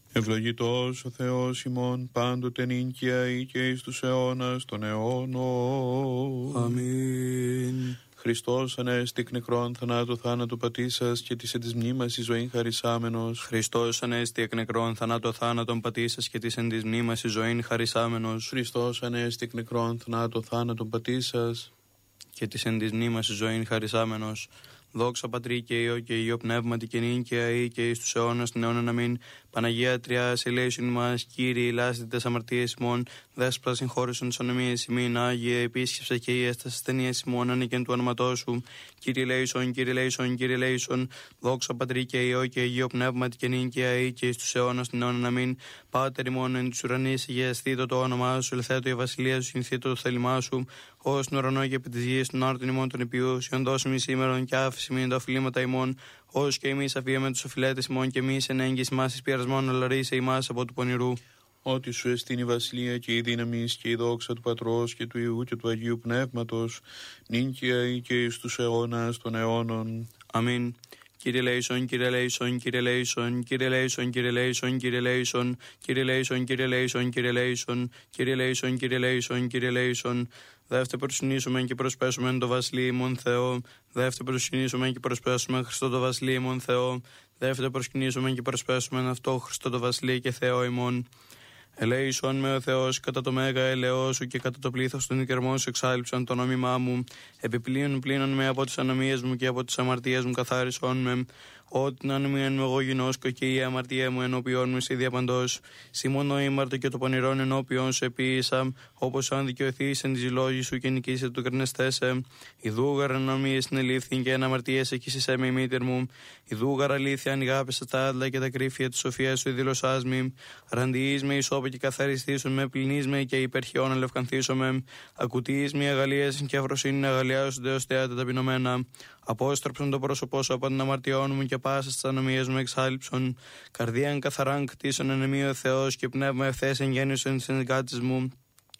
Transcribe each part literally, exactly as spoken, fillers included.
Ευλογητός ο Θεός ημών πάντοτε νύχια ή και εις τους αιώνας των αιώνων. Αμήν. Χριστός ανέστη εκ νεκρών θανάτου θάνατου πατήσας και της εν της μνήμας εις ζωήν χαρισάμενος. Χριστός ανέστη εκ νεκρών θανάτου θάνατον πατήσας και της εν της μνήμας εις ζωήν χαρισάμενος. Χριστός ανέστη εκ νεκρών θανάτου θάνατον πατήσας και της εν της μνήμας εις ζωήν χαρισάμενος. Δόξα Πατρί και Υιό και Υιό Πνεύματι και νυν και αεί και εις τους αιώνας των αιώνων αμήν. Παναγία Τριάς, ελέησον ημάς, Κύριε, ηλάστη τες αμαρτίες ημών, δέσπρα συγχώρησον τις ονομίες ημίν, Άγιε, επίσκεψε και η έσταση ασθενείας ημών, ανήκεν του όνοματός σου. Κύριε ελέησον, Κύριε ελέησον, Κύριε ελέησον. Δόξα Πατρί και Υιό και Υιό Πνεύματι και νυν και αεί και εις τους αιώνας των αιώνων αμήν. Πάτερ ημών εν τους ουρανείς, αγιαστήτω το όνομά σου, ελθέτω η βασιλεία σου, συνθήτω το θέλημά σου, ως στον ουρανό και επί της γης των άρτων ημών των υπηούσιων, δώσου σήμερον και άφηση μην τα οφειλήματα ημών, ως και εμείς αφίαμε τους οφειλέτες ημών, και εμείς εν έγκυση μας εις πειρασμόν, αλλά ρίσε ημάς από του πονηρού. Ότι σου εστίν η βασιλεία και η δύναμη και η δόξα του Πατρός και του Υιού και του Αγίου Πνεύματος, νυν και αεί και εις τους αιώνας των αιώνων. Αμήν. Κύριε ελέησον, Κύριε ελέησον, Κύριε ελέησον, Κύριε ελέησον, Κύριε ελέησον, Κύριε ελέησον, Κύριε ελέησον, Κύριε ελέησον, Κύριε ελέησον, Κύριε ελέησον, Κύριε ελέησον, Κύριε ελέησον. Δεύτε προσκυνήσουμε και προσπέσουμε το βασιλείο ημών Θεό. Δεύτε προσκυνήσουμε και προσπέσουμε Χριστό το βασιλείο ημών Θεό. Δεύτε προσκυνήσουμε και προσπέσουμε αυτό Χριστό το βασιλείο και Θεό ημών. Ελέησον με ο Θεός κατά το μέγα ελαιό σου και κατά το πλήθος των οικερμών σου εξάλειψαν το νόμιμά μου. Επιπλέον πλήνων με από τις ανομίες μου και από τις αμαρτίες μου καθάρισον με. Ότι την ανομία μου εγώ γινώσκω και η αμαρτία μου ενώπιον μου εσύ διαπαντός. Σιμώνω ήμαρτο και το πονηρόν ενώπιον σου επίησα, όπως αν δικαιωθείς εν της λόγης σου και νικήσετε το κρενεστέσε. Ιδούγαρ ανομίες στην ελήφθην και εν αμαρτίες εκείσισέ με η μήτηρ μου. Ιδούγαρ αλήθεια ανηγάπησα τα άδλα και τα κρύφια της σοφίας σου δηλωσάς μη. Ραντιείς με ισόπα και καθαριστήσουν με, πληνείς με και υπερχιών αλευκανθήσω με. Ακουτείς με αγαλίες και αφροσύνη αγαλιάζονται ως θεάτα ταπεινωμένα. Απόστρεψον το πρόσωπό σου από την αμαρτιών μου και πάσα στις ανομίες μου εξάλειψον. Καρδίαν καθαράν κτίσον ενεμεί ο Θεός και πνεύμα ευθές εγγέννησον της εγκάτης μου.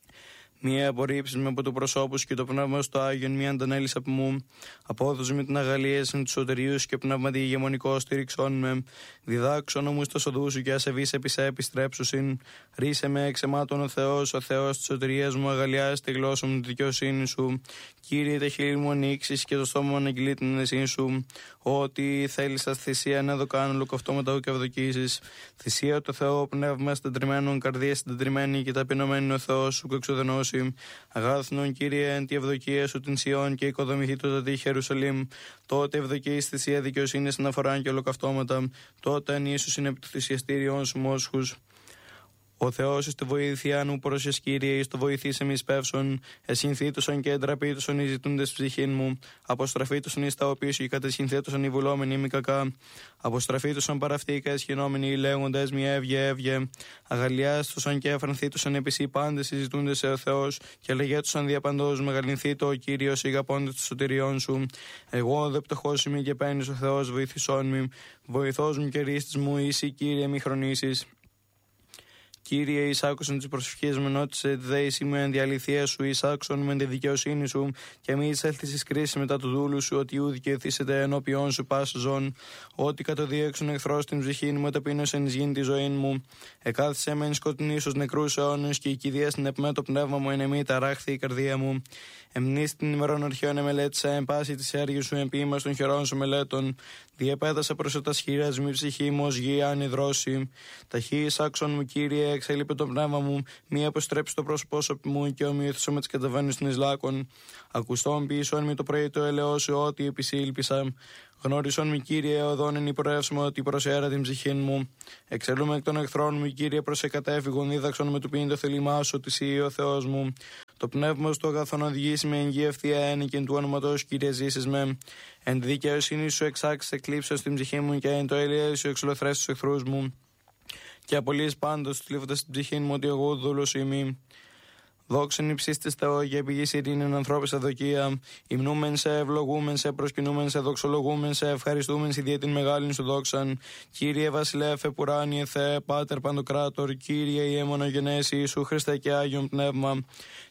Μία απορρίψη με από το προσώπου και το πνεύμα στο Άγιον, μία αντανέλης από μου. Απόδοση με την αγαλία εν του σωτηρίου και πνεύματι ηγεμονικό στήριξον με. Διδάξον μου στο σοδού σου και ασεβείς επί σε επιστρέψουσιν. Ρίσε με εξαιμάτων ο Θεός, ο Θεός της σωτηρίας μου, αγαλιάζει τη γλώσσα μου τη δικαιοσύνη σου. Κύριε, τα χείλη μου ανοίξεις και το στόμα μου αναγγείλει την ενεσύνη σου. Ότι θέλεις στα θυσία να δω κάνω λουκαυτώματα και ευδοκίσεις. Θυσία το Θεό, πνεύμα συντετριμένων, καρδία συντετριμένη και ταπεινωμένη ο Θεός σου εξουδενώσει. Αγάθνον Κύριε εν τη ευδοκία σου την Σιών και οικοδομηθεί το τατή Ιερουσαλήμ. Τότε ευδοκείς θυσία δικαιοσύνης αναφοράν και ολοκαυτώματα. Τότε εν Ιησούς είναι επί το θυσιαστήριον σου μόσχους. Ο Θεός εις τη βοήθειά μου πρόσχες Κύριε, εις το βοηθήσε μη σπεύσον. Εσυνθήτωσον και εντραπήτωσον οι ζητούντες ψυχήν μου. Αποστραφήτωσον εις τα οποία σου και κατεσυνθέτωσον οι βουλόμενοι μη κακά. Αποστραφήτωσον παραυτήκα εσχυνόμενοι οι λέγοντες μη έβγε έβγε. Αγαλιάστωσον και εφρανθήτωσον επί σοι πάντες συζητούντες σε ο Θεός. Και λεγέτωσον διαπαντός μεγαλυνθεί το ο Κύριος ηγαπώντες των σωτηριών σου. Εγώ δε πτωχός είμαι και παίρνεις ο Θεός βοηθησόν μη. Βοηθός μου και ρίστης μου, εσύ Κύριε μη χρονίσεις. Κύριε, εις άκουσον τις προσευχές μου, ενώτισε τη δέηση μου εν διαλυθία σου, εις άκουσον με τη δικαιοσύνη σου, και μη εισέλθεις εις κρίση μετά του δούλου σου, ότι ου δικαιωθήσετε ενώπιον σου πάσα ζών, ότι κατοδίωξον εχθρός την ψυχή μου, ταπείνωσεν εις γίνει τη ζωή μου. Εκάθισε με εν σκοτεινή στους νεκρούς αιώνες, και η κηδεία στην επμέ το πνεύμα μου, εν εμή ταράχθη η καρδία μου. Εμνείς την ημερών αρχαίων εμελέτησα, εν πάση της έργης σου, εν ποίημας των χερών σου μελέτων. Διεπέτασα προς τα σχήρας μη ψυχή μου ως γη ανιδρώσει. Ταχύης άξον μου, Κύριε, εξελείπε το πνεύμα μου, μη αποστρέψει το πρόσωπό σου μου και ομοιωθήσω με τις καταβαίνεις των Ισλάκων. Ακουστών ποιησόν μη το πρωί το ελαιό σου, ότι επισήλπισα. Γνώρισον μη, Κύριε, οδόν εν υπορεύσουμε ότι προσέρα την ψυχήν μου. Εξελούμε εκ των εχθρών μου, Κύριε, προς εκατέφυγον, δίδαξον με του ποιήν το θέλημά σου, ότι εσύ ο Θεός μου. Το πνεύμα στο αγαθόν οδηγήσει με εγγύη ευθεία ένικεν του όνοματος, Κύριε, ζήσεις με. Εν τη δικαιοσύνη σου εξάξεις εκλείψεως στην ψυχή μου και εν το έλεος σου εξολοθρές τους εχθρούς μου. Και απολύεις πάντως τους τλίφοντας στην ψυχή μου ότι εγώ δούλος ημί. Δόξεν υψίστης Θεό και πηγής ειρήνην ανθρώπης αδοκία. Υμνούμεν σε, ευλογούμεν σε, προσκυνούμεν σε, δοξολογούμεν σε, ευχαριστούμεν σε, δια την μεγάλην σου δόξαν. Κύριε Βασιλεύ, επουράνιε Θεέ, Πάτερ Παντοκράτορ, Κύριε η αιμονογενέση Ιησού Χριστέ και Άγιον Πνεύμα.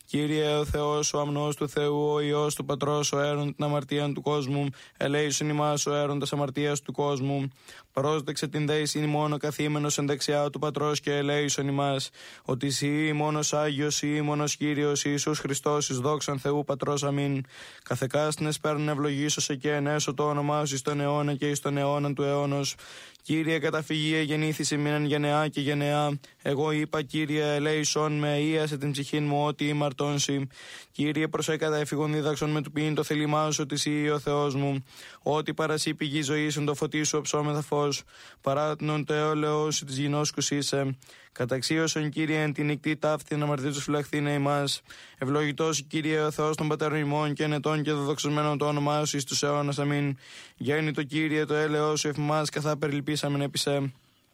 Κύριε ο Θεός, ο αμνός του Θεού, ο Υιός του Πατρός, ο αίρον την αμαρτίαν του κόσμου, ελέησον ημάς ο αίρον τας αμαρτίας του κόσμου. Πρόσδεξε την δέησιν ημών ο καθήμενος εν δεξιά του Πατρός και ελέησον ημάς, ότι εσύ μόνος Άγιος, ή μόνος Κύριος Ιησούς Χριστός, εις δόξαν Θεού Πατρός, αμήν. Καθεκάστην εσπέρν ευλογήσωσε και ενέσω το όνομά σου εις τον αιώνα και εις τον αιώναν του αιώνος. Κύριε, καταφυγία γεννήθησε μήναν γενεά και γενεά. Εγώ είπα, Κύριε, ελέησον με, ίασε την ψυχήν μου, ότι ημαρτώνσι. Κύριε, προσέκατα εφηγον δίδαξον με του ποιήν το θέλημά σου, ότι εσύ ο Θεός μου. Ότι παρασύ πηγή ζωής εν το φωτί σου οψόμεθα φως. Παράτηνον το έολεος της γινώσκους είσαι. Καταξίωσον, Κύριε, εν την νυχτή ταύτη να αμαρτήτως φυλαχθήνε ημάς. Ευλογητός, Κύριε, ο Θεός των πατέρων ημών και ενετών και δοδοξασμένων το όνομά σου εις τους αιώνας, αμήν. Γέννητο, Κύριε, το έλεος σου εφ' εμάς καθά περιλυπήσαμεν επί σε.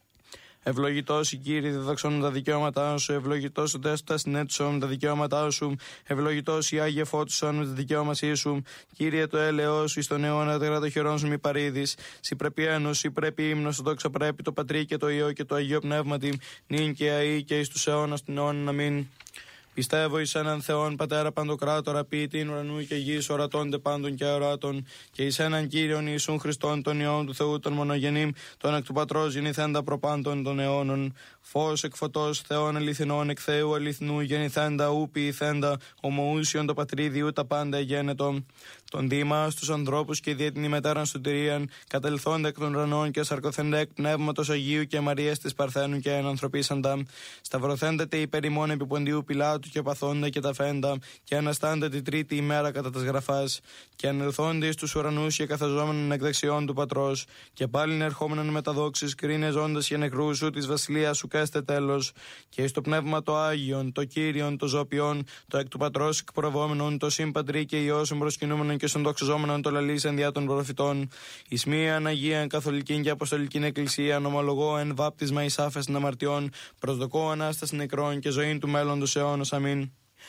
Ευλογητός η Κύριε, διδαξών τα δικαιώματά σου. Ευλογητός ο Τέστας συνέτουσον τα δικαιώματά σου. Ευλογητός η Άγιε φώτισον με τη δικαιώματά σου. Κύριε, το έλεος σου εις τον αιώνα τέρα το χειρόν σου μη παρήδεις. Συ πρέπει ένος, συ πρέπει ύμνος, δόξα πρέπει το Πατρί και το Υιό και το Αγίο Πνεύματι, νυν και αεί και εις τους αιώνας την αιώναν, αμήν. Πιστεύω εις έναν Θεόν Πατέρα Παντοκράτορα, ποιητήν ουρανού και γης, ορατώνται πάντων και αοράτων, και εις έναν Κύριον Ιησούν Χριστόν, τον Υιόν του Θεού, τον μονογενήμ, τον εκ του Πατρός γεννηθέντα προπάντων των αιώνων. Φως εκ φωτός, Θεόν αληθινών, εκ Θεού αληθινού, γεννηθέντα, ου ποιηθέντα, ομοούσιον το Πατρίδι, τα πάντα εγένετο. Τον Δήμα στους ανθρώπους και δια την ημετέραν σωτηρίαν, κατελθόντα εκ των ουρανών και σαρκωθέντα εκ πνεύματος Αγίου και Μαρίας της Παρθένου και ενανθρωπίσαντα. Σταυρωθέντατε υπέρ ημών επί Ποντίου Πιλάτου και παθόντα και τα φέντα, και αναστάντα τη τρίτη ημέρα κατά τας γραφάς, και ανελθόντε εις τους ουρανούς και καθαζόμενον εκ δεξιών του Πατρός, και πάλιν ερχόμενον με τα δόξης, κρίνε ζώντας και νεκρούς σου της βασιλείας σου καίστε τέλος, και εις το πνεύμα το Άγιον, το Κύριον, το Ζωπιόν, το εκ του Πατρός εκπορευόμενον, το Συμπατρί και Υιός προσκυνούμενον και σοντοξιζόμενον το λαλήσεν διά των προφητών, εις μίαν Αγίαν Καθολικήν και Αποστολικήν Εκκλησία, ομολογώ εν βάπτισμα εις άφεσιν αμαρτιών, προσδοκώ ανάσταση νεκρών και ζωήν του μέλλοντος αιώνος, αμήν.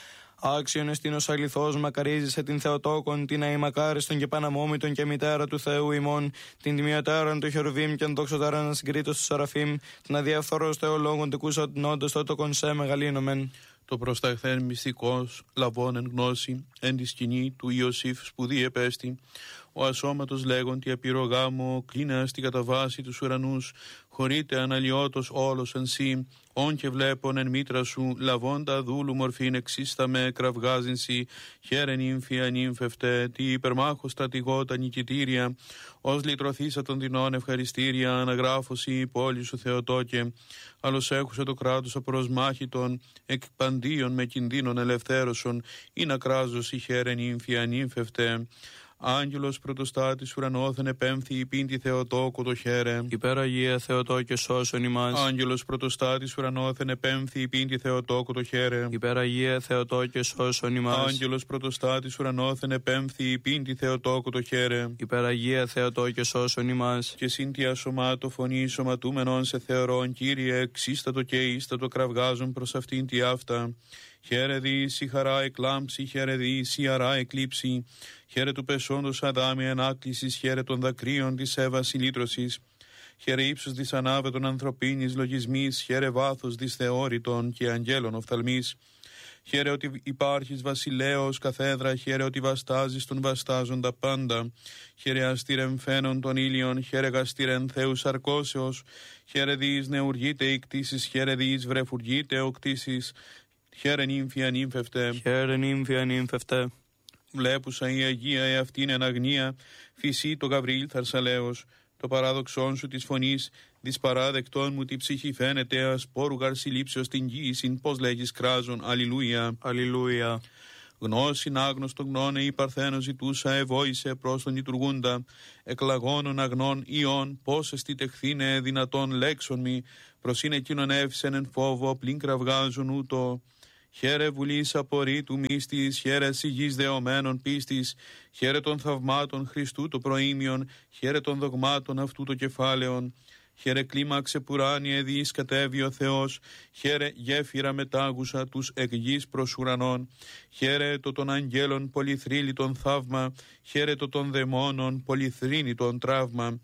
Άξιον εστίνος αληθώς, μακαρίζησε την Θεοτόκον, την αημακάριστον και παναμόμητον και μητέρα του Θεού ημών, την τιμιωτέραν του Χερουβίμ και αντόξωτέραν ασυγκρίτως του Σαραφίμ, την αδιαφθορός Θεολόγων τεκούσα την όντως το κονσέ μεγαλύνομεν. Το προσταχθέν μυστικός, λαβών εν γνώση, εν τη σκηνή του Ιωσήφ σπουδή επέστη, ο ασώματος λέγον τι απειρογάμο, κλίνα στη καταβάση τους ουρανούς, χωρίτε αναλιώτος όλος εν σύ, όν και βλέπον εν μήτρα σου, λαβώντα δούλου μορφήν εξίστα με κραυγάζιν σύ, χαίρεν ύμφια νύμφευτε, τι υπερμάχος στρατηγώτα νικητήρια, ως λυτρωθήσα των δεινών ευχαριστήρια, αναγράφωση η πόλη σου Θεοτόκε, άλλος έχουσε το κράτος απροσμάχητον, εκ παντίων με κινδύνων ελευθέρωσον, ή να κράζος η χαίρεν ύμφια νύμφευτε. Άγγελος πρωτοστάτης ουρανόθεν επέμφθη υπήν τη Θεοτόκο το χαίρε. Υπεραγία Θεοτόκε σώσον ημάς. Άγγελος πρωτοστάτης ουρανόθεν επέμφθη υπήν τη Θεοτόκο το χαίρε. Υπεραγία Θεοτόκε σώσον ημάς. Άγγελος πρωτοστάτης ουρανόθεν επέμφθη υπήν τη Θεοτόκο το χαίρε. Υπεραγία Θεοτόκε σώσον ημάς. Και συν τη ασωμάτω φωνή σωματούμενον σε θεωρών, Κύριε, εξίστατο και ίστατο κραυγάζουν προς αυτήν τη αυτά. Χαίρε δις η χαρά εκλάμψη, χαίρε δις η αρά εκλείψη, χαίρε του πεσόντος αδάμια ανάκλησης, χαίρε των δακρύων της έβας ηλίτρωσης, χαίρε ύψος της ανάβετων ανθρωπίνης λογισμής, χαίρε βάθος της θεώρητων και αγγέλων οφθαλμής. Χαίρε ότι υπάρχεις βασιλέος καθέδρα, χαίρε ότι βαστάζεις τον βαστάζοντα πάντα. Χαίρε αστήρεν φαίνον των ήλιων, χαίρε γαστήρεν Θεού σαρκώσεως, χαίρε διείς νεουργείτε οι κτήσεις, χαίρε διείς βρεφουργείτε ο κτήσεις. Χαίρε νύμφια νύμφευτε. Χαίρε νύμφια νύμφευτε. Βλέπουσα η Αγία εαυτήν εν αγνία, φυσί το Γαβριήλ θαρσαλέος, το παράδοξόν σου της φωνής, δυσπαράδεκτόν μου τη ψυχή φαίνεται, ασπόρου γαρσιλήψεως την γύησιν, πώς λέγεις κράζον, αλληλούια. Αλληλούια. Γνώσιν άγνωστο γνώνε η παρθένο ζητούσα, ευόησε προς τον λειτουργούντα, εκλαγώνων αγνών ιών, πώς εστι τεχθήνε δυνατόν λέξον μη, προς είναι εκείνον εύσεν εν φόβο, πλην κραυγάζουν ούτω. Χαίρε βουλής απορρίτου μίστης, χαίρε σιγής δεωμένων πίστης, χαίρε των θαυμάτων Χριστού το προήμιον, χαίρε των δογμάτων αυτού το κεφάλαιον. Χαίρε κλίμαξε πουράνιε διείς κατέβει ο Θεός, χαίρε γέφυρα μετάγουσα τους εκ γης προς ουρανών, χαίρε το των αγγέλων πολυθρύλιτον θαύμα, χαίρε το των δαιμόνων πολυθρύνητον τραύμα,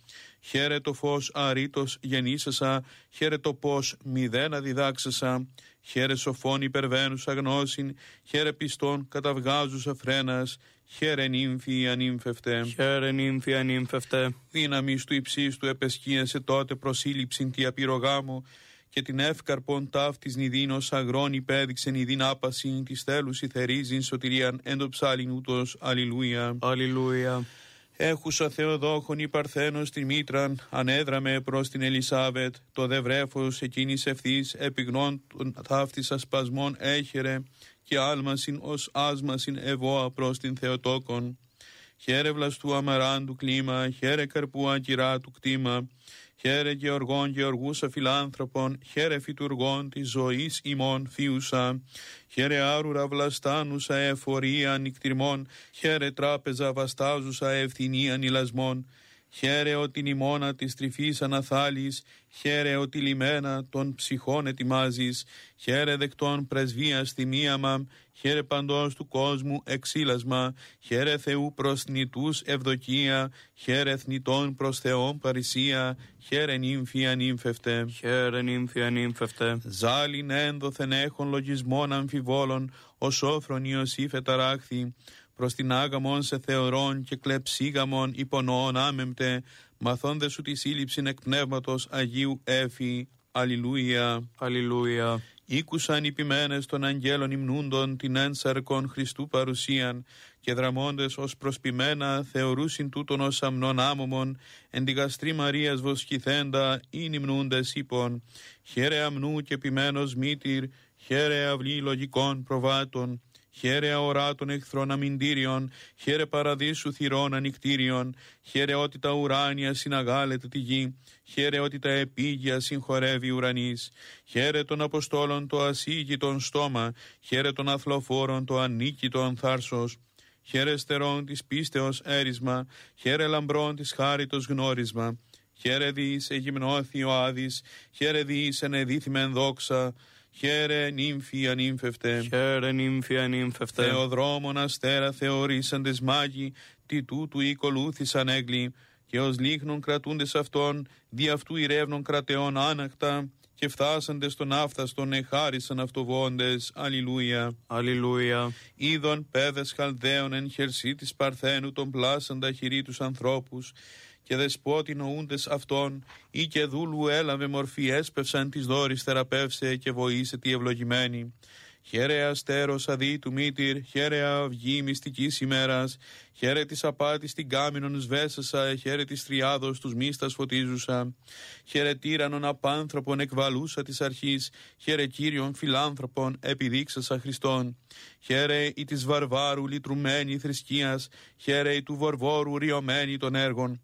χαίρε το φως αρήτως γεννήσασα, χαίρε το πως μηδένα διδάξασα, χαίρε σοφών υπερβαίνουσα γνώσιν, χαίρε πιστών καταβγάζουσα φρένας, χαίρε νύμφη ανύμφευτε. Χαίρε νύμφη ανύμφευτε. Δύναμις του υψίστου επεσκίασε τότε προσήλυψην τη απειρογάμου, και την εύκαρπον ταύτης νηδίνος αγρών υπέδειξεν ηδήν άπασιν, της θέλους ηθερίζειν σωτηρίαν εν το ψάλιν ούτως. Αλληλούια. Αλληλούια. Έχουσα Θεοδόχων η Παρθένος την μήτραν, ανέδραμε προς την Ελισάβετ, το δε βρέφος εκείνης ευθύς επιγνών των ταύτης ασπασμών έχερε, και άλμασιν ως άσμασιν ευώα προς την Θεοτόκον. Χαίρε βλαστού αμαράντου κλίμα, χαίρε καρπού ακυρά του κτήμα, χαίρε γεωργών γεωργούσα φιλάνθρωπων, χαίρε φυτουργών της ζωής ημών φίουσα, χαίρε άρουρα βλαστάνουσα εφορία νικτριμών, χαίρε τράπεζα βαστάζουσα ευθυνία νηλασμών, χαίρε ότι ημώνα της τρυφής αναθάλεις, χαίρε ότι λιμένα των ψυχών ετοιμάζεις, χαίρε δεκτών πρεσβείας θυμίαμα, χαίρε παντός του κόσμου εξήλασμα, χαίρε Θεού προς θνητούς ευδοκία, χαίρε θνητών προς Θεόν παρησία, χαίρε νύμφη ανύμφευτε. Χαίρε νύμφη ανύμφευτε. Ζάλιν ένδοθεν έχων λογισμών αμφιβόλων, ο σόφρον Ιωσήφ εταράχθη, προς την άγαμον σε θεωρών και κλεψίγαμον υπονοών άμεμπτε, μαθώντε σου τη σύλληψην εκ πνεύματος Αγίου Έφη. Αλληλούια. Αλληλούια. Ήκουσαν οι ποιμένες των αγγέλων υμνούντων την ένσαρκον Χριστού παρουσίαν, και δραμώντες ως προσπιμένα θεωρούσιν τούτον ως αμνών άμωμον, εν τη γαστρή Μαρίας βοσκηθέντα ειν υμνούντες είπων, χαίρε αμνού και ποιμένος μήτηρ, χαίρε αυλή λογικών προβάτων, χαίρε αοράτων εχθρών αμυντήριων, χαίρε παραδείσου θυρών ανοιχτήριων, χαίρε ότι τα ουράνια συναγάλεται τη γη, χαίρε ότι τα επίγεια συγχωρεύει ουρανής, χαίρε των Αποστόλων το ασύγητον στόμα, χαίρε των αθλοφόρων το ανίκητον θάρσος, χαίρε στερών της πίστεως έρισμα, χαίρε λαμπρών της χάριτος γνώρισμα, χαίρε διείς εγυμνώθη ο Άδης, χαίρε διείς ενεδίθημεν δόξα, χαίρε νύμφη ανύμφευτε. Χαίρε νύμφη ανύμφευτε. Θεοδρόμων αστέρα θεωρήσαντες μάγοι, τι τούτου οικολούθησαν έγκλη, και ως λίχνων κρατούντες αυτών, δι' αυτού ηρεύνων κρατεών άνακτα, και φτάσαντες στον άφθαστον εχάρισαν αυτοβόντες. Αλληλούια. Αλληλούια. Είδων πέδες Χαλδαίων εν χερσί της Παρθένου των πλάσαντα χειρί τους ανθρώπους, και δεσπότη νοούντες αυτών, ή και δούλου έλαβε μορφή έσπευσαν της δόρης θεραπεύσε και βοήσε τη ευλογημένη. Χαίρε αστέρος αδί του μήτηρ, χαίρε αυγή μυστικής ημέρας, χαίρε της απάτης την κάμινον σβέσασα, χαίρε της τριάδος τους μίστας φωτίζουσα, χαίρε τύρανον απάνθρωπον εκβαλούσα της αρχής, χαίρε Κύριον φιλάνθρωπον επιδείξασα Χριστόν, χαίρε η της βαρβάρου λυτρουμένη θρησκείας, χαίρε η του βορβόρου ριωμένη των έργων.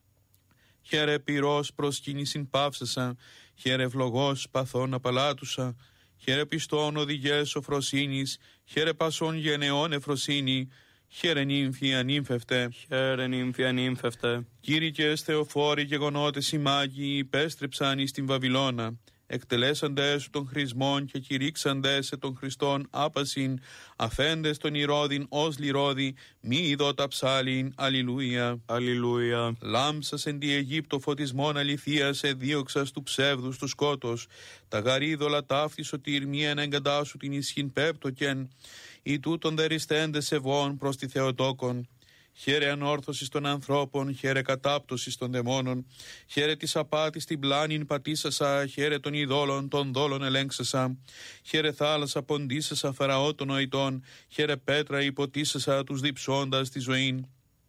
Χαίρε πυρός προσκύνησιν πάυσασα, χαίρε ευλογός παθών απαλάτουσα, χαίρε πιστών οδηγές σοφροσύνης, χαίρε πασών γενεών εφροσύνη, χαίρε νύμφη ανύμφευτε. Χαίρε νύμφη ανύμφευτε. Κήρυκες Θεοφόροι γεγονότες οι μάγοι υπέστρεψαν εις την Βαβυλώνα, εκτελέσαντες σου των χρησμών και κηρύξαντες σε των Χριστών άπασιν, αφέντες των ηρώδιν ως λιρώδι, μη ειδώτα ψάλιν. Αλληλούια. Αλληλούια. Λάμψας εν τη Αιγύπτο φωτισμόν αληθείας εδίωξας του ψεύδους του σκότος, τα γαρίδωλα ταύτη σωτήρ μη εν εγκαντάσου την ισχύν πέπτοκεν, ή τούτον δεριστέντες ευών προς τη Θεοτόκον. Χαίρε ανόρθωσης των ανθρώπων, χαίρε κατάπτωσης των δαιμόνων, χαίρε της απάτης την πλάνην πατήσασα, χαίρε των ειδόλων των δόλων ελέγξασα, χαίρε θάλασσα ποντίσασα φαραώ των νοητών, χαίρε πέτρα υποτίσασα τους διψώντας τη ζωήν.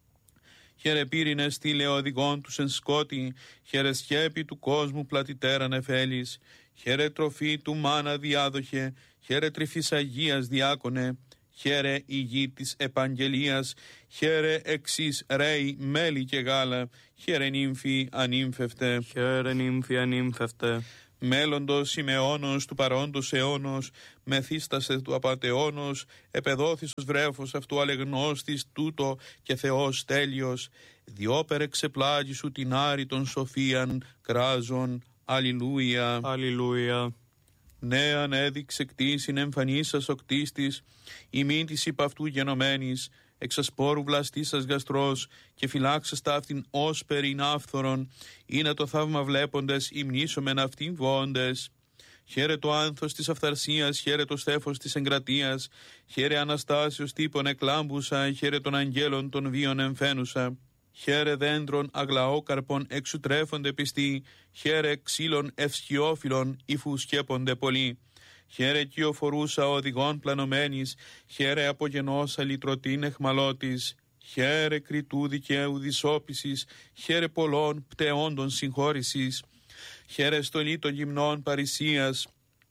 Χαίρε πύρινες στήλε οδηγών τους εν σκότη, χαίρε σκέπη του κόσμου πλατητέραν εφέλης, χαίρε τροφή του μάνα διάδοχε, χαίρε τρυφής Αγίας διάκονε, χαίρε η γη της επαγγελίας, χαίρε εξής ρέι μέλι και γάλα, χαίρε νύμφη ανύμφευτε. Χαίρε νύμφη ανύμφευτε. Μέλλοντος Σιμεώνος του παρόντος αιώνος, μεθύστασε του απατεώνος, επεδόθης ως βρέφος αυτού αλεγνώστης τούτο και Θεός τέλειος, διόπερε ξεπλάγει σου την άρη των σοφίαν κράζων. Αλληλούια. Αλληλούια. Ναι, ανέδειξε κτήσιν εμφανίσας ο κτίστης, ημίν της υπ' αυτού γενομένης, εξασπόρου βλαστή σας γαστρός, και φυλάξεστα αυτήν όσπεριν άφθορον, ή να το θαύμα βλέποντες υμνήσομεν αυτήν βόντες. Χαίρε το άνθος της αυθαρσίας, χαίρε το στέφος της εγκρατείας, χαίρε Αναστάσεως τύπων εκλάμπουσα, χαίρε των αγγέλων των βίων εμφαίνουσα. Χαίρε δέντρων αγλαόκαρπων εξουτρέφονται πιστοί, χαίρε ξύλων ευσχιόφιλων υφού σκέπονται πολλοί. Χαίρε κυοφορούσα οδηγών πλανωμένης, χαίρε απογενώσα λυτρωτήν εχμαλώτης. Χαίρε κριτού δικαίου δυσόπισης, χαίρε πολλών πτεόντων συγχώρησης. Χαίρε στολή των γυμνών παρησίας,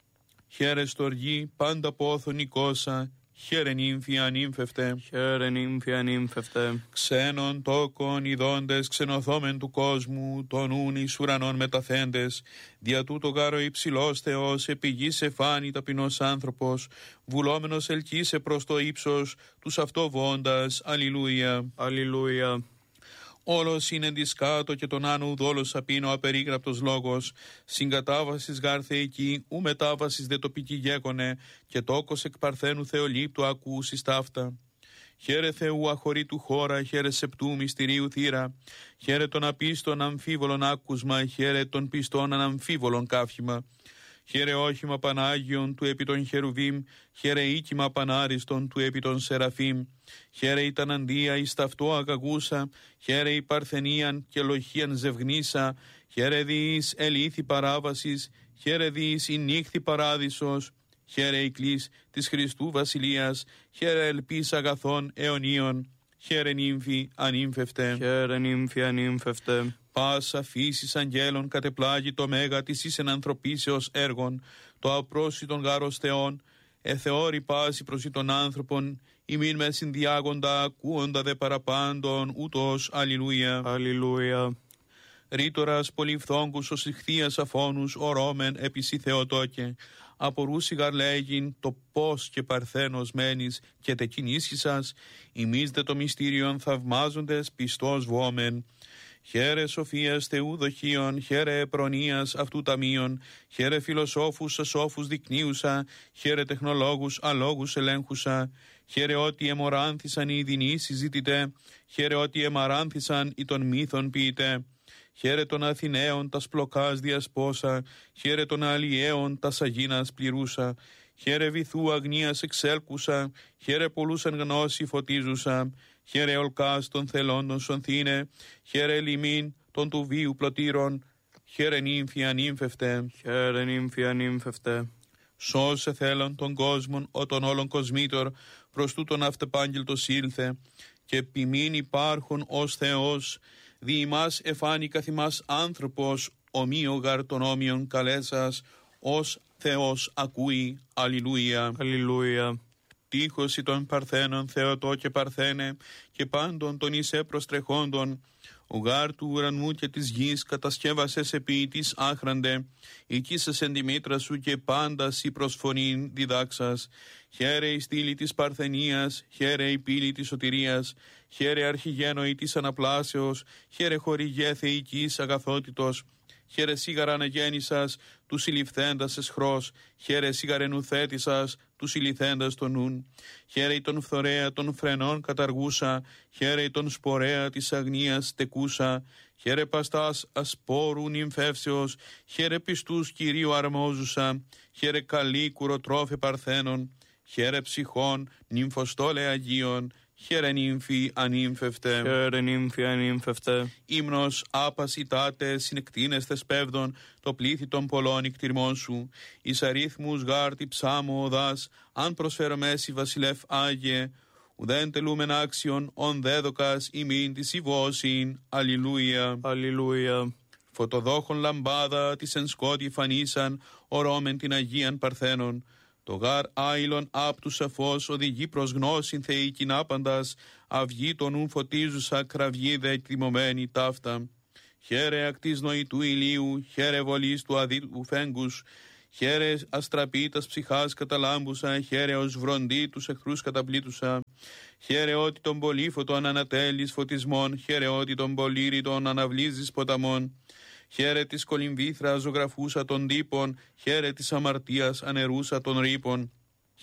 χαίρε στοργή πάντα πόθον νικόσα, χαίρε νύμφη ανύμφευτε. Χαίρε νύμφη ανύμφευτε. Ξένων τόκων ειδώντες ξενωθόμεν του κόσμου, των ούν εις ουρανών μεταθέντες. Δια τούτο γάρο υψηλός Θεός, επηγήσε φάνη ταπεινός άνθρωπος, βουλόμενος ελκύσε προς το ύψος, τους αυτοβόντας. Αλληλούια. Αλληλούια. Όλος είναι κάτω και τον άνω ουδόλος απίνω απερίγραπτος λόγος. Συγκατάβασης γάρ θεϊκή, ου μετάβασης δε τοπική γέκονε, και τόκος εκ παρθένου θεολήπτου ακούσεις ταύτα. Χαίρε Θεού αχωρήτου χώρα, χαίρε σεπτού μυστηρίου θύρα. Χαίρε των απίστων αμφίβολων άκουσμα, χαίρε των πιστών αναμφίβολων κάφημα. Χαίρε όχημα Πανάγιον του επί των Χερουβίμ, χαίρε οίκημα Πανάριστον του επί των Σεραφείμ. Χαίρε η ταναντία εις ταυτό αγαγούσα, χαίρε η παρθενίαν και λοχίαν ζευγνήσα, χαίρε διείς ελήθη παράβασης, χαίρε διείς η νύχθη παράδεισος, χαίρε η κλής της Χριστού βασιλείας, χαίρε ελπίς αγαθών αιωνίων, χαίρε νύμφη ανύμφευτε. Χαίρε νύμφη ανύμφευτε. Πάσα φύσης αγγέλων κατεπλάγει το μέγα της εις ενανθρωπίσεως έργων, το απρόσιτον γάρος Θεών, εθεώρη πάση προς των άνθρωπων, ημίν με συνδιάγοντα, ακούοντα δε παραπάντων, ούτως. Αλληλούια. Αλληλούια. Ρήτορας πολυφθόγκους ως ηχθείας αφώνους, ορώμεν επισή Θεοτόκε. Απορούσι γαρ λέγειν το πώς και παρθένος μένεις και τε κινήσισας, ημείς δε το μυστήριον θαυμάζοντες πιστός βόμεν. Χαίρε σοφίας Θεού δοχείων, χαίρε προνοίας αυτού ταμείων, χαίρε φιλοσόφους ασόφους δεικνύουσα, χαίρε τεχνολόγους αλόγους ελέγχουσα, χαίρε ότι εμοράνθησαν οι ειδινοί συζήτητε, χαίρε ότι εμαράνθησαν οι των μύθων ποιητέ. Χαίρε των Αθηναίων τας πλοκάς διασπόσα, χαίρε των Αλλιέων τας αγίνας πληρούσα, χαίρε βυθού αγνίας εξέλκουσα, χαίρε πολλούς εν γνώση φωτίζουσα, χαίρε ολκάς των θελώντων σονθήνε, χαίρε λιμήν των του βίου πλωτήρων, χαίρε νύμφη ανύμφευτε. Χαίρε νύμφη ανύμφευτε. Σώσε θέλων των κόσμων, ο των όλων κοσμήτωρ, προς τούτον αυτεπάγγελτος ήλθε, και επιμήν υπάρχον ως Θεός, δι' ημάς εφάνει καθ' ημάς άνθρωπος, ομοίο γαρ των όμοιων καλέσας, ως Θεός ακούει. Αλληλούια. Αλληλούια. Τείχωση των Παρθένων, Θεοτό και Παρθένε, και πάντων των εισέ προστρεχόντων, ο γάρ του ουρανού και της γης κατασκεύασες επί της άχραντε, οικίσας εν τη μήτρα σου και πάντα σοι προσφωνήν διδάξας. Χαίρε η στήλη της Παρθενίας, χαίρε η πύλη της σωτηρίας, χαίρε αρχιγένοη της αναπλάσεως, χαίρε χορηγέ θεϊκής αγαθότητος, χαίρε σίγαρα αναγέννησας του συλληφθέντας εσχρός, χαίρε σιγαρενουθέτησας του συλληθέντας των νουν. Χαίρε τον φθορέα των φρενών καταργούσα, χαίρε τον σπορέα της αγνίας τεκούσα, χαίρε παστάς ασπόρου νυμφεύσεως, χαίρε πιστούς Κυρίου αρμόζουσα, χαίρε καλή κουροτρόφε Παρθένων, χαίρε ψυχών νυμφοστόλε Αγίων, χαίρε νύμφη ανύμφευτε. Χαίρε νύμφη ανύμφευτε. Ύμνος άπας ητάτε συνεκτείνεστες πεύδων, το πλήθη των πολλών ικτυρμών σου. Εις αρίθμους γάρτη ψάμω οδάς, αν προσφέρω μέση βασιλεύ Άγιε, ουδέν τελούμεν άξιον, ον δέδοκας ημίν της ιβώσιν. Αλληλούια. Αλληλούια. Φωτοδόχων λαμπάδα της εν σκότη φανίσαν, ορώμεν την Αγίαν Παρθένων. Το γάρ άειλον άπτου σαφώς οδηγεί προς γνώσιν θεϊκήν άπαντας, αυγή των ουν φωτίζουσα κραυγή δε εκτιμωμένη ταύτα. Χαίρε ακτής νοητού ηλίου, χαίρε βολής του αδίτου φέγγους, χαίρε αστραπήτας ψυχάς καταλάμπουσα, χαίρε ως βροντί τους εχθρούς καταπλήτουσα. Χαίρε ότι τον πολύφωτον ανατέλεις φωτισμών, χαίρε ότι τον πολύρητον αναβλύζεις ποταμών. Χαίρε της κολυμβήθρας ζωγραφούσα των τύπων, χαίρε της αμαρτίας ανερούσα των ρήπων.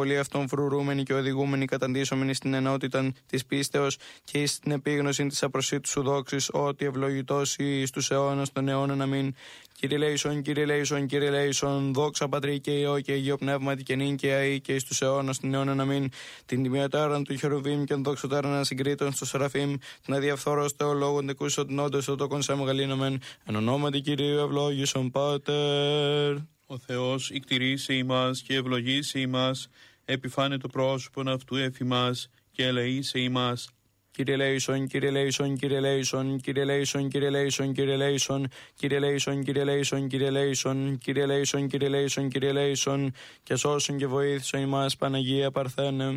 συμβολή αυτών φρουρούμενοι και οδηγούμενοι καταντήσομενοι στην ενότητα της πίστεως και στην επίγνωση της απροσίτου σου δόξης, ότι ευλογητός εις τους αιώνας των αιώνων. Αμήν. Κύριε Λέησον, Κύριε Λέησον, Κύριε Λέησον, δόξα Πατρί και Υιό και Αγίο Πνεύματι και νυν και αεί και εις τους αιώνας των αιώνων. Αμήν. Την τιμιωτέραν του Χερουβίμ και των δοξωτέραν ασυγκρίτων στο Σεραφείμ, την αδιαφθόρος Θεολόγων τεκούσιο την όντως το τόκον σε μεγαλύνομεν, εν ονόματι Κυρίου ευλόγησον Πάτερ. Ο Θεός ικτηρήσε ημάς και ευλογήσε ημάς, επιφάνε το πρόσωπον αυτού εφημάς και ελεήσε ημάς. Κύριε Λέησον, Κύριε Λέησον, Κύριε Λέησον, Κύριε Λέησον, Κύριε Λέησον, Κύριε Λέησον, Κύριε Λέησον, Κύριε Λέησον, Κύριε Λέησον, Κύριε Λέησον, Κύριε Λέησον, Κύριε Λέησον, και σώσον και βοήθησον ημάς Παναγία Παρθένε.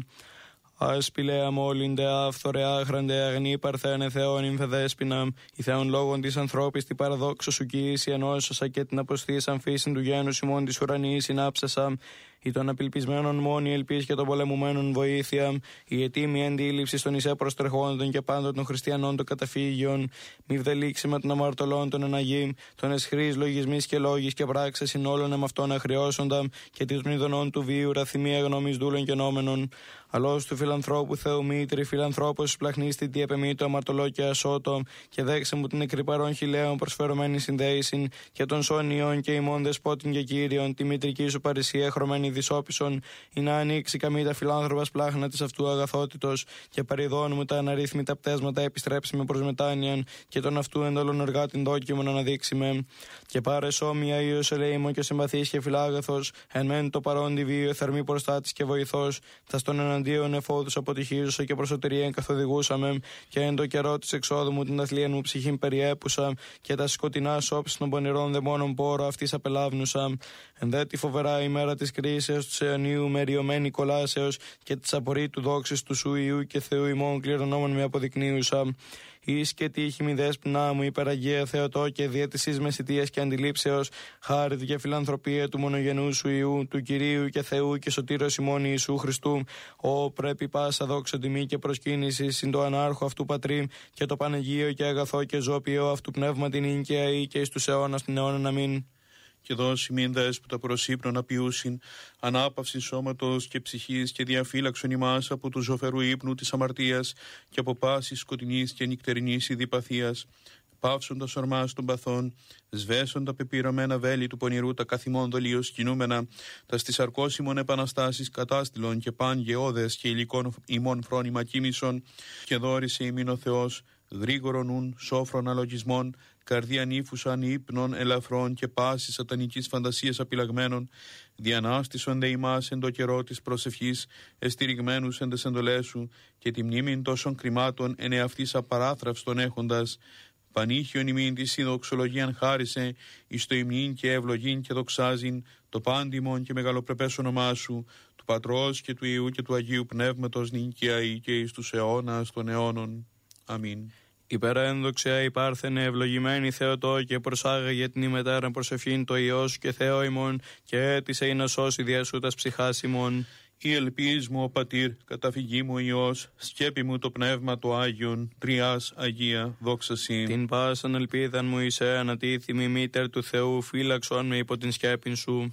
Ασπηλέα μόλυντε, άφθορε, άχραντε, αγνή παρθένε, Θεόν ημφεδέσπινα, η Θεόν λόγων της ανθρώπης, την παραδόξο σου κοίηση ενώσασα και την αποστήσαν φύσιν του γένους ημών της ουρανής συνάψασα, ή των απελπισμένων μόνη ελπίς και των πολεμουμένων βοήθεια, η ετοίμη αντίληψη των εισέ προστρεχόντων και πάντων των χριστιανών των καταφύγιων, μη βδελήξει με των αμαρτωλών των εναγή, των εσχρής λογισμής και λόγης και πράξες συνόλων εμαυτών αχρειώσοντα, και της μνηδονών του βίου ραθυμία γνώμης δούλων και νόμενων. Αλώς του φιλανθρώπου Θεού μήτρη, φιλανθρώπος πλαχνίστη τι επεμή το αμαρτωλό και ασώτο, και δέξε μου την εκρυπαρών χιλέων προσφερωμένη συνδέησιν, και των σώνιων και ημών δεσπότην και κύριων, τη μητρική σου παρησία χρωμένη δυσόπισον, ή να ανοίξει καμή τα φιλάνθρωπας πλάχνα της αυτού αγαθότητος, και παριδών μου τα αναρρύθμιτα πτέσματα επιστρέψει με προς μετάνοιαν, και τον αυτού εντόλων εργάτην δόκιμο να αναδείξει με. Και πάρε σώμια ίος ελεήμων και συμπαθής και φιλάγαθος, εν μεν το παρόντι βίο θερμή προστάτης και βοηθός, θα στον εναντίον εφόδους αποτυχίζωσα και προσωτηρίαν καθοδηγούσαμε, και εν το καιρό της εξόδου μου την αθλίαν μου ψυχήν περιέπουσα, και τα σκοτεινά σώψη των πονηρών δαιμόνων πόρο αυτής απελάβνουσα. Εν δε τη φοβερά ημέρα της κρίσεως του αιωνίου μεριωμένη κολάσεως, και της απορρίτου δόξης του σου Ιού και Θεού ημών κληρονόμων με αποδεικνύουσα. Εις και τύχη μη δέσποινά μου υπεραγία Θεοτό και διέτησης μεσητείας και αντιλήψεως, χάρη και φιλανθρωπία του μονογενού σου Ιού, του Κυρίου και Θεού και σωτήρος ημών Ιησού Χριστού, ο πρέπει πάσα δόξα τιμή και προσκύνηση συν το ανάρχο αυτού πατρί, και το πανεγείο και αγαθό και ζώπιο αυτού πνεύμα την ίν και αεί και εις τους αιώνας την αιώναν. Αμήν. Και δώσει μην δέσποτα προς ύπνον απειούσιν, ανάπαυση σώματος και ψυχής, και διαφύλαξον ημάς από του ζωφερού ύπνου της αμαρτίας και από πάσης σκοτεινής και νυχτερινής ειδιπαθίας. Πάυσον τα σορμάς των παθών, σβέσον τα πεπειραμένα βέλη του πονηρού, τα καθημών δολίως κινούμενα, τα στις αρκώσιμων επαναστάσεις κατάστηλων και παν γεώδες και υλικών ημών φρόνημα κοίμησον, και δόρισε ημίν ο Θεός γρήγορον ουν σόφρον αλογισμών, καρδία νύφουσαν ύπνων ελαφρών και πάση σατανικής φαντασίας απειλαγμένων, διανάστησον δε ημάς εν το καιρό της προσευχής, εστηριγμένους εν τες εντολές σου, και τη μνήμην τόσων κρυμάτων εν εαυτής απαράθραυστον έχοντας. Πανήχιον ημίν τη δοξολογίαν χάρισε, εις το υμνήν και ευλογήν και δοξάζειν, το πάντιμον και μεγαλοπρεπές όνομά σου, του Πατρός και του Υιού και του Αγίου Πνεύματος νυν και αεί και εις τους αιώνας των αιώνων. Αμήν. Υπερένδοξα υπάρθενε ευλογημένη Θεοτό, και προσάγαγε την ημετέραν προσευχήν το Υιό σου και Θεό ημών, και έτησε ή να σώσει διέσου τας ψυχάς ημών. Η ελπίς μου ο Πατήρ, καταφυγή μου ο Υιός, σκέπη μου το Πνεύμα το Άγιον, Τριάς Αγία, δόξα Συ. Την πάσαν ελπίδαν μου εισέ ανατίθιμη μήτερ του Θεού, φύλαξον με υπό την σκέπην σου.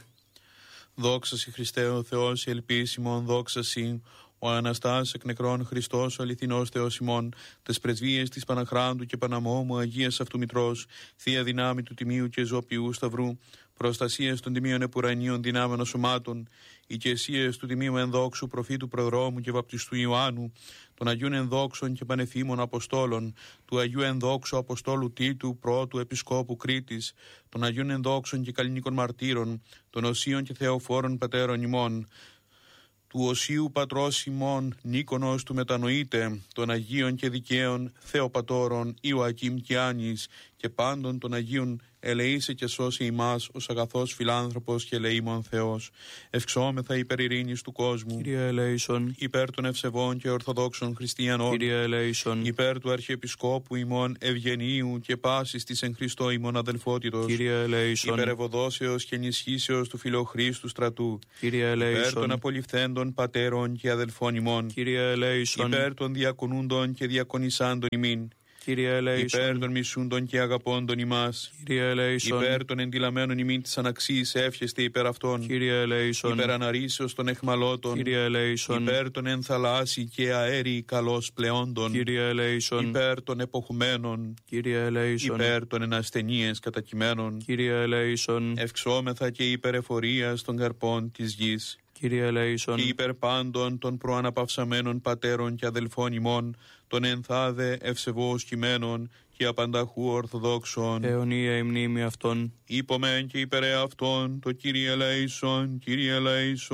Δόξα Συ Χριστέ ο Θεός, η ελπίς ημών, δόξα Συ. Ο Αναστάς εκ νεκρών Χριστός, ο αληθινός Θεός ημών, τες πρεσβείες της Παναχράντου και Παναμόμου Αγίας αυτού Μητρός, Θεία δυνάμει του Τιμίου και Ζώπιου Σταυρού, προστασίες των Τιμίων Επουρανίων δυνάμενων σωμάτων, οικεσίες του Τιμίου Ενδόξου Προφήτου Προδρόμου και Βαπτιστού Ιωάννου, των Αγίων Ενδόξων και Πανεφήμων Αποστόλων, του Αγίου Ενδόξου Αποστόλου Τίτου, πρώτου Επισκόπου Κρήτης, των Αγίων Ενδόξων και Καλλινίκων Μαρτύρων, των Οσίων και Θεοφόρων Πατέρων ημών, του Οσίου Πατρός ημών Νίκονος του Μετανοείτε, των Αγίων και Δικαίων Θεοπατώρων Ιωακήμ και Άνης, και πάντων των Αγίων ελεήσε και σώσε ημάς ως αγαθός φιλάνθρωπος και ελεήμων Θεός. Ευξόμεθα υπέρ ειρήνης του κόσμου. Κύριε ελέησον. Υπέρ των ευσεβών και ορθοδόξων χριστιανών. Κύριε ελέησον. Υπέρ του Αρχιεπισκόπου ημών Ευγενίου και πάσης της εν Χριστώ ημών αδελφότητος. Κύριε ελέησον. Υπέρ ευωδόσεως και ενισχύσεως του φιλοχρήστου στρατού. Κύριε ελέησον. Υπέρ των απολυφθέντων πατέρων και αδελφών ημών. Κύριε ελέησον. Υπέρ των διακονούντων και διακονισάντων ημίν. Κύριε ελέησον. Υπέρ των μισούντων και αγαπώντων ημάς. Κύριε ελέησον. Υπέρ των εντυλαμένων ημίν της αναξής εύχεστε υπέρ αυτών. Κύριε ελέησον. Υπέρ αναρρήσεως των εχμαλώτων. Κύριε ελέησον. Υπέρ των ενθαλάσσι και αέρι καλώς πλεόντων. Κύριε ελέησον. Υπέρ των εποχουμένων. Κύριε ελέησον. Υπέρ των ενασθενείες κατακειμένων. Κύριε ελέησον. Ευξόμεθα και υπέρ εφορίας των καρπών της γης. Κύριε ελέησον. Και υπέρ πάντων των προαναπαυσαμένων πατέρων και αδελφών ημών, των ενθάδε ευσεβώς κειμένων και απανταχού ορθοδόξων. Αιωνία η μνήμη αυτών. Υπομεν και υπερ αυτών το Κύριε ελέησον, Κύριε ελέησον.